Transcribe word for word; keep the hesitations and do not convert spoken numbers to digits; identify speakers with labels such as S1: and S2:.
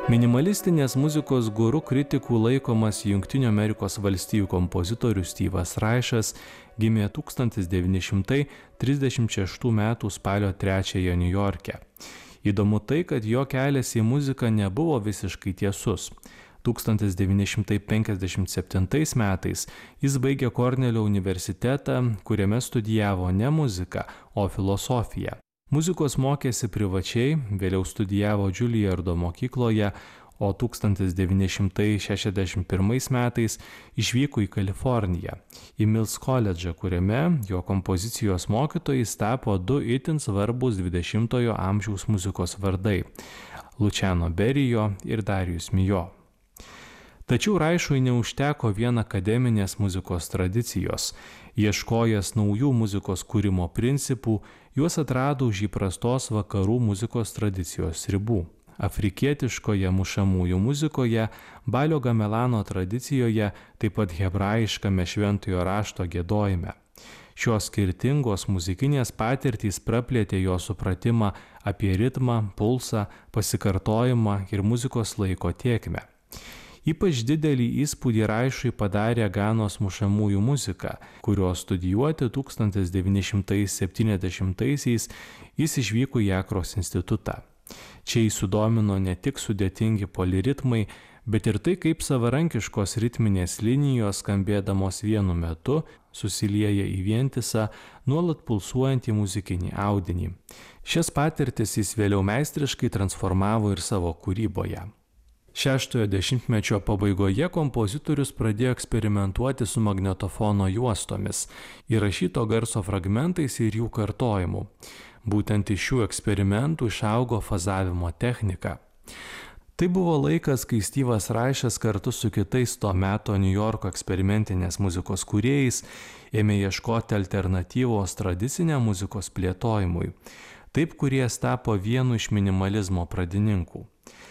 S1: Minimalistinės muzikos guru kritikų laikomas Jungtinių Amerikos valstijų kompozitorius Styvas Raišas gimė tūkstantis devyni šimtai trisdešimt šeštų metų spalio trečiąją Niujorke. Įdomu tai, kad jo kelias į muziką nebuvo visiškai tiesus. tūkstantis devyni šimtai penkiasdešimt septintais metais jis baigė Kornelio universitetą, kuriame studijavo ne muziką, o filosofiją. Muzikos mokėsi privačiai, vėliau studijavo Juilliardo mokykloje, o tūkstantis devyni šimtai šešiasdešimt pirmais metais išvyko į Kaliforniją, į Mills koledžą, kuriame jo kompozicijos mokytojais tapo du itin svarbūs dvidešimtojo amžiaus muzikos vardai – Luciano Berio ir Darius Milhaud. Tačiau Raišui neužteko vien akademinės muzikos tradicijos. Ieškojęs naujų muzikos kūrimo principų, juos atrado už įprastos vakarų muzikos tradicijos ribų. Afrikietiškoje mušamųjų muzikoje, Balio gamelano tradicijoje, taip pat hebrajiškame šventojo rašto giedojime. Šios skirtingos muzikinės patirtys praplėtė jo supratimą apie ritmą, pulsą, pasikartojimą ir muzikos laiko tėkmę. Ypač didelį įspūdį Raišui padarė Ganos mušamųjų muzika, kurios studijuoti tūkstantis devyni šimtai septyniasdešimtaisiais jis išvyko į Akros institutą. Čia jį sudomino ne tik sudėtingi poliritmai, bet ir tai, kaip savarankiškos ritminės linijos, skambėdamos vienu metu, susilieja į vientisą, nuolat pulsuojantį muzikinį audinį. Šias patirtis jis vėliau meistriškai transformavo ir savo kūryboje. Šeštojo dešimtmečio pabaigoje kompozitorius pradėjo eksperimentuoti su magnetofono juostomis, įrašyto garso fragmentais ir jų kartojimu. Būtent iš šių eksperimentų išaugo fazavimo technika. Tai buvo laikas, kai Styvas Raišas kartu su kitais to meto Niujorko eksperimentinės muzikos kūrėjais ėmė ieškoti alternatyvos tradicinę muzikos plėtojimui. Taip kūrėjas tapo vienu iš minimalizmo pradininkų.